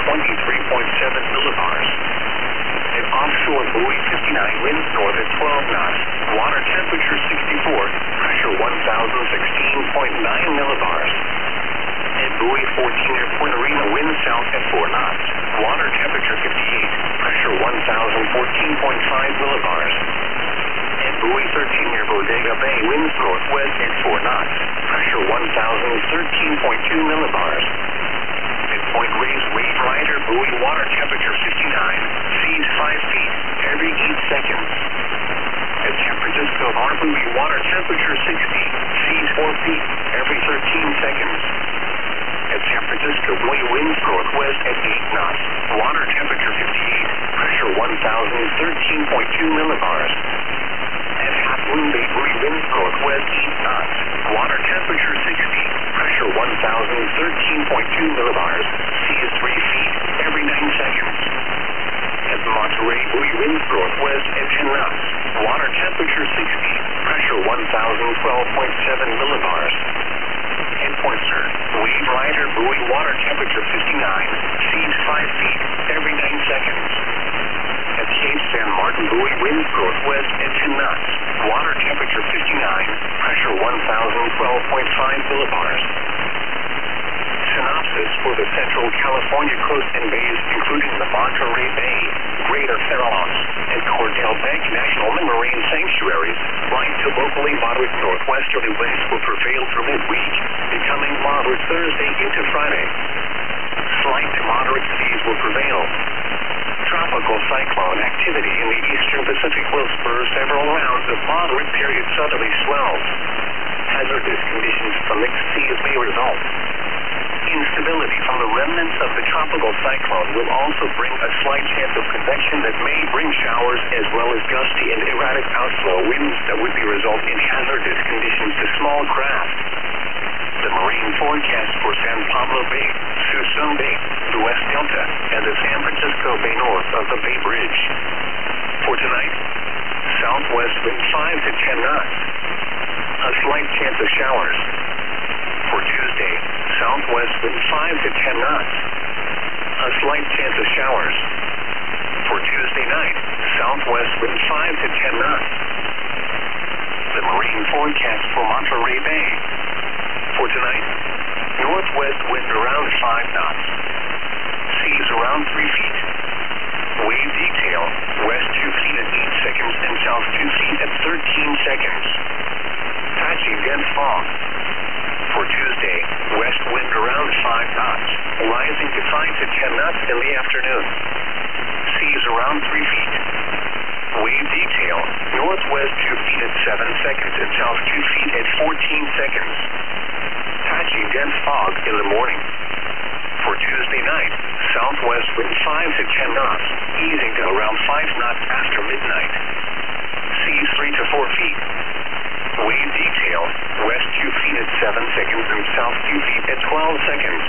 23.7 millibars. At offshore buoy 59, winds north at 12 knots. Water temperature 64, pressure 1016.9 millibars. At buoy 14 near Point Arena, winds south at 4 knots. Water temperature 58, pressure 1014.5 millibars. At buoy 13 near Bodega Bay, winds northwest at 4 knots. Pressure 1013.2 millibars. At Point Reyes, wave rider, buoy, water temperature 59, seas 5 feet every 8 seconds. At San Francisco Harbor, water temperature 60, seas 4 feet every 13 seconds. At San Francisco, buoy, winds northwest at 8 knots. Water temperature 58, pressure 1013.2 millibars. At Half Moon Bay, buoy, winds northwest 8 knots. Water temperature 60, pressure 1013.2 millibars. Seas 3 feet every 9 seconds. At Monterey, buoy, winds northwest at 10 knots. Water temperature 60, pressure 1012.7 millibars. At Point Sur, wave rider, buoy, water temperature 59, seas 5 feet every 9 seconds. At Cape San Martin, buoy, winds northwest at 10 knots. Water temperature 59, pressure 1012.5 millibars. Synopsis for the Central California coast and bays, including the Monterey Bay, Greater Farallones, and Cordell Bank National Marine Sanctuaries, light to locally moderate northwesterly winds will prevail through midweek, becoming moderate Thursday into Friday. Slight to moderate seas will prevail. Tropical cyclone activity in the eastern Pacific will spur several rounds of moderate period southerly swells. Hazardous conditions from mixed seas may result. Instability from the remnants of the tropical cyclone will also bring a slight chance of convection that may bring showers as well as gusty and erratic outflow winds that would be result in hazardous conditions to small craft. The marine forecast for San Pablo Bay, Suisun Bay, the West Delta, and the San Francisco Bay north of the Bay Bridge. For tonight, southwest wind 5 to 10 knots. A slight chance of showers. For Tuesday, southwest wind 5 to 10 knots. A slight chance of showers. For Tuesday night, southwest wind 5 to 10 knots. The marine forecast for Monterey Bay. For tonight, northwest wind around 5 knots. Seas around 3 feet. Wave detail, west 2 feet at 8 seconds and south 2 feet at 13 seconds. Patchy dense fog. For Tuesday, west wind around 5 knots, rising to 5 to 10 knots in the afternoon. Seas around 3 feet. Wave detail, northwest 2 feet at 7 seconds and south 2 feet at 14 seconds. Patchy dense fog in the morning. For Tuesday night, southwest wind 5 to 10 knots, easing to around 5 knots after midnight. Seas 3 to 4 feet. Wave detail, west 2 feet at 7 seconds and south 2 feet at 12 seconds.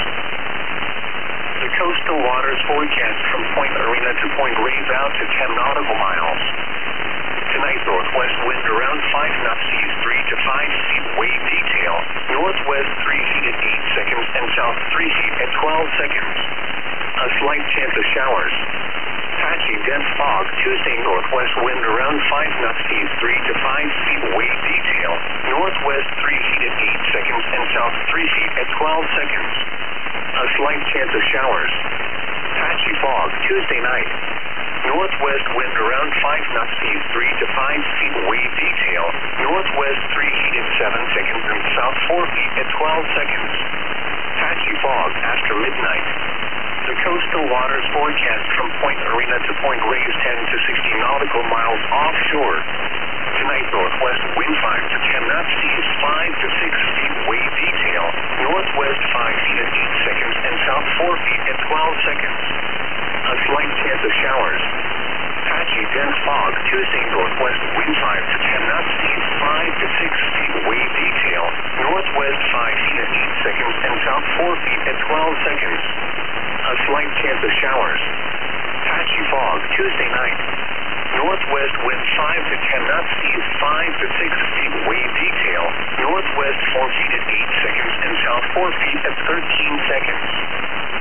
The coastal waters forecast from Point Arena to Point Reyes out to 10 nautical miles. Tonight, northwest wind around 5 knots, seas 3 to 5 feet. Wave detail, northwest 3 feet at 8 seconds and south 3 feet at 12 seconds. A slight chance of showers. Patchy dense fog. Tuesday, northwest wind around 5 knots, seas 3 to 5 feet. Wave detail, northwest 3 feet at 8 seconds and south 3 feet at 12 seconds. A slight chance of showers. Patchy fog. Tuesday night. Northwest wind around 5 knots, seas 3 to 5 feet. Wave detail, northwest 3 feet at 7 seconds and south 4 feet at 12 seconds. Patchy fog after midnight. The coastal waters forecast from Point Arena to Point Reyes 10 to 60 nautical miles offshore. Tonight, northwest wind 5 to 10 knots, seas 5 to 6 feet. Wave detail, northwest 5 feet at 8 seconds and south 4 feet at 12 seconds. A slight chance of showers. Patchy dense fog. Tuesday, northwest wind 5 to 10 knots, seas 5 to 6 feet. Wave detail, northwest 5 feet at 8 seconds and south 4 feet at 12 seconds. A slight chance of showers. Patchy fog. Tuesday night. Northwest wind 5 to 10 knots, seas 5 to 6 feet. Wave detail, northwest 4 feet at 8 seconds and south 4 feet at 13 seconds.